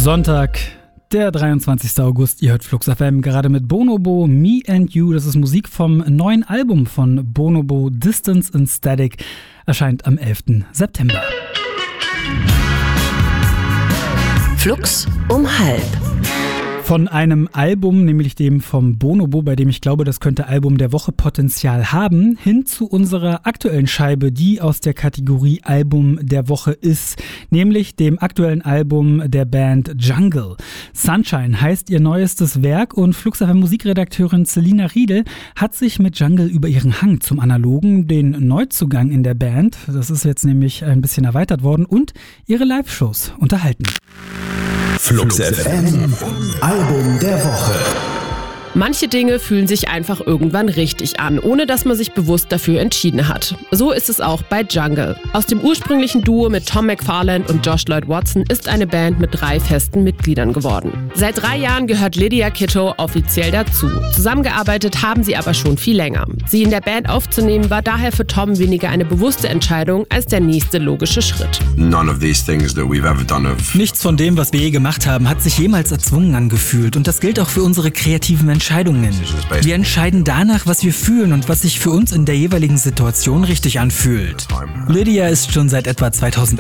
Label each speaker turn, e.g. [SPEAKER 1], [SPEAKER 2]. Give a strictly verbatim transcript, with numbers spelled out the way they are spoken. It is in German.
[SPEAKER 1] Sonntag, der dreiundzwanzigster August. Ihr hört Flux F M gerade mit Bonobo, Me and You. Das ist Musik vom neuen Album von Bonobo, Distance and Static. Erscheint am elften September.
[SPEAKER 2] Flux um halb.
[SPEAKER 1] Von einem Album, nämlich dem vom Bonobo, bei dem ich glaube, das könnte Album der Woche Potenzial haben, hin zu unserer aktuellen Scheibe, die aus der Kategorie Album der Woche ist, nämlich dem aktuellen Album der Band Jungle. Sunshine heißt ihr neuestes Werk und Flux F M Musikredakteurin Selina Riedel hat sich mit Jungle über ihren Hang zum Analogen, den Neuzugang in der Band, das ist jetzt nämlich ein bisschen erweitert worden, und ihre Live-Shows unterhalten.
[SPEAKER 3] Flux F M, Album der Woche.
[SPEAKER 4] Manche Dinge fühlen sich einfach irgendwann richtig an, ohne dass man sich bewusst dafür entschieden hat. So ist es auch bei Jungle. Aus dem ursprünglichen Duo mit Tom McFarland und Josh Lloyd Watson ist eine Band mit drei festen Mitgliedern geworden. Seit drei Jahren gehört Lydia Kitto offiziell dazu. Zusammengearbeitet haben sie aber schon viel länger. Sie in der Band aufzunehmen war daher für Tom weniger eine bewusste Entscheidung als der nächste logische Schritt.
[SPEAKER 5] Nichts von dem, was wir je gemacht haben, hat sich jemals erzwungen angefühlt, und das gilt auch für unsere kreativen Entscheidungen. Wir entscheiden danach, was wir fühlen und was sich für uns in der jeweiligen Situation richtig anfühlt. Lydia ist schon seit etwa zweitausendachtzehn